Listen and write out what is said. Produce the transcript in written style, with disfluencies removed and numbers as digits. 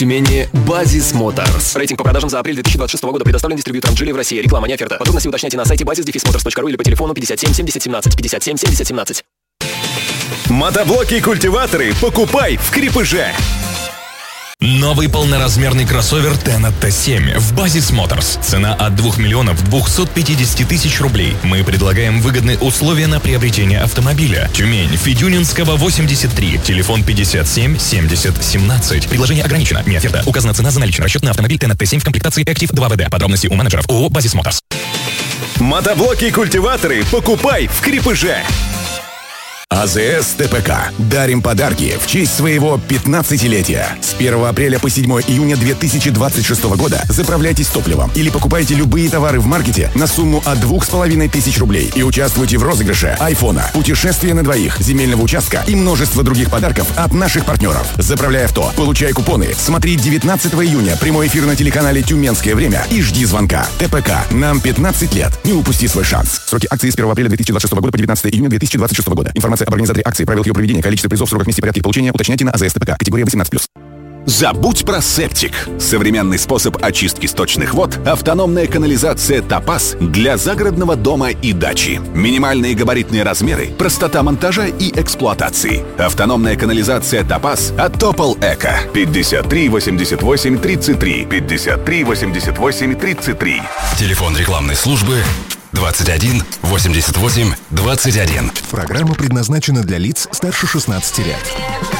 Тюмени Базис Моторс. Рейтинг по продажам за апрель 2026 года предоставлен дистрибьютором Geely в России. Реклама, не оферта. Подробности уточняйте на сайте basis-motors.ru или по телефону 57 70 17 57 70 17. Мотоблоки и культиваторы покупай в Крепыже. Новый полноразмерный кроссовер Tenna T7 в Basis Motors. Цена от 2 миллионов 250 тысяч рублей. Мы предлагаем выгодные условия на приобретение автомобиля. Тюмень, Федюнинского, 83. Телефон 57 70 17. Предложение ограничено. Не оферта. Указана цена за наличный расчет на автомобиль Tenna T7 в комплектации Active 2WD. Подробности у менеджеров ООО Basis Motors. Мотоблоки и культиваторы покупай в Крепыже. АЗС ТПК. Дарим подарки в честь своего 15-летия. С 1 апреля по 7 июня 2026 года заправляйтесь топливом или покупайте любые товары в маркете на сумму от 2500 рублей и участвуйте в розыгрыше айфона, путешествия на двоих, земельного участка и множество других подарков от наших партнеров. Заправляй авто, получай купоны. Смотри 19 июня прямой эфир на телеканале «Тюменское время» и жди звонка. ТПК. Нам 15 лет. Не упусти свой шанс. Сроки акции с 1 апреля 2026 года по 19 июня 2026 года. Информация об организаторе акции, правилах ее проведения, количество призов, сроках, месте, порядке их получения уточняйте на АЗС ТПК. Категория 18+. Забудь про септик. Современный способ очистки сточных вод – автономная канализация «Топаз» для загородного дома и дачи. Минимальные габаритные размеры, простота монтажа и эксплуатации. Автономная канализация «Топаз» от Топол Эко. 53 88 33. 53 88 33. Телефон рекламной службы 21 88 21. Программа предназначена для лиц старше 16 лет.